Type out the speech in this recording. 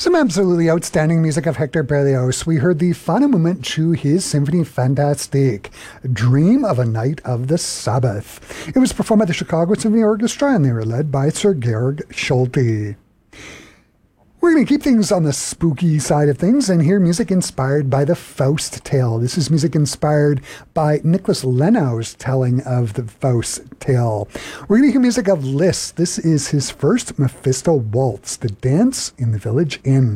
Some absolutely outstanding music of Hector Berlioz. We heard the final movement to his Symphonie Fantastique, Dream of a Night of the Sabbath. It was performed by the Chicago Symphony Orchestra, and they were led by Sir Georg Solti. We're going to keep things on the spooky side of things and hear music inspired by the Faust tale. This is music inspired by Nicholas Lenau's telling of the Faust tale. We're going to hear music of Liszt. This is his first Mephisto waltz, The Dance in the Village Inn.